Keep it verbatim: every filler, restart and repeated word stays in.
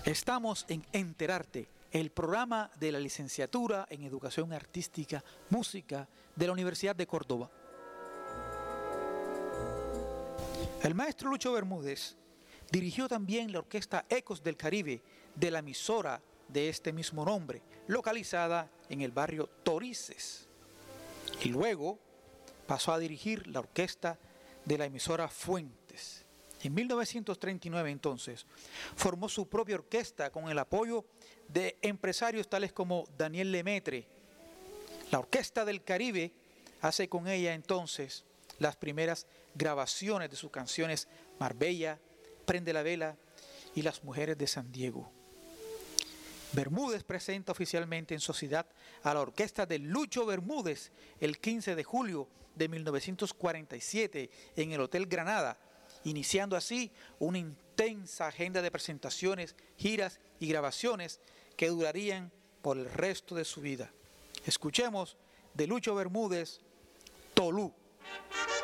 Estamos en Enterarte, el programa de la licenciatura en Educación Artística, Música de la Universidad de Córdoba. El maestro Lucho Bermúdez dirigió también la orquesta Ecos del Caribe de la emisora de este mismo nombre, localizada en el barrio Torices. Y luego pasó a dirigir la orquesta de la emisora Fuentes. En mil novecientos treinta y nueve, entonces, formó su propia orquesta con el apoyo de empresarios tales como Daniel Lemaitre. La Orquesta del Caribe hace con ella entonces las primeras grabaciones de sus canciones Marbella, Prende la Vela y Las Mujeres de San Diego. Bermúdez presenta oficialmente en sociedad a la orquesta de Lucho Bermúdez el quince de julio de mil novecientos cuarenta y siete en el Hotel Granada, iniciando así una intensa agenda de presentaciones, giras y grabaciones que durarían por el resto de su vida. Escuchemos de Lucho Bermúdez, Tolú.